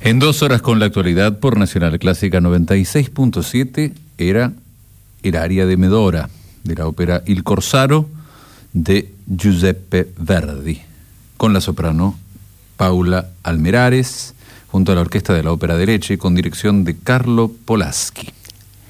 En 2 horas con la actualidad por Nacional Clásica 96.7 era el aria de Medora, de la ópera Il Corsaro de Giuseppe Verdi, con la soprano Paula Almerares, junto a la orquesta de la Ópera de Lecce, con dirección de Carlo Polaschi.